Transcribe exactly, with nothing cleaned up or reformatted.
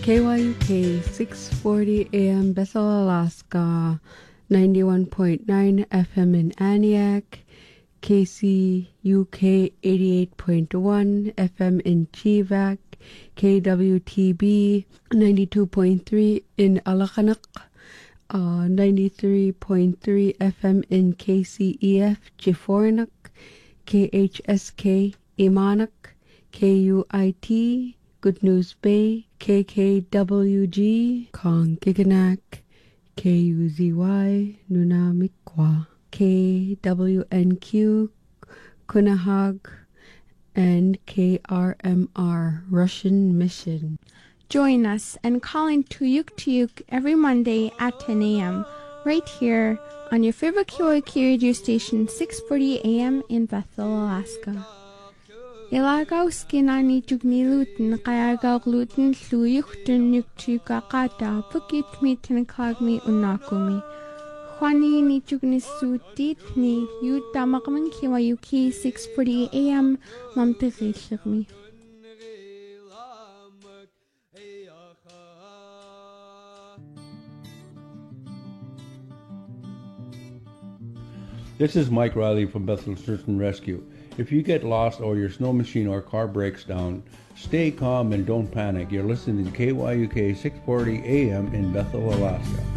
K Y U K six forty A M Bethel, Alaska, ninety-one point nine F M in Aniak, K C U K eighty-eight point one F M in Chivak, K W T B ninety-two point three in Alakanak, uh, ninety-three point three F M in K C E F Chifornak, K H S K Imanak, K U I T Good News Bay, K K W G Kongiganac, K U Z Y Nunamikwa, K W N Q Kunahag, and K R M R Russian Mission. Join us and call in Tuyuk Tuyuk every Monday at ten A M right here on your favorite K Y K radio station, six forty A M in Bethel, Alaska. Ilagaw skinani jugniluten kayagaw gluten luyuchtun yuktukakata pukit mitin kagmi unakumi. Juani ni jugnisudit ni yutamakman K Y U K six forty A M mamtirilirmi. This is Mike Riley from Bethel Search and Rescue. If you get lost or your snow machine or car breaks down, stay calm and don't panic. You're listening to K Y U K six forty A M in Bethel, Alaska.